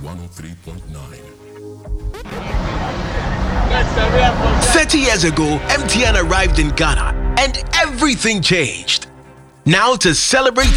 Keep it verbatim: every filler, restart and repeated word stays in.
one oh three point nine. thirty years ago, M T N arrived in Ghana and everything changed. Now to celebrate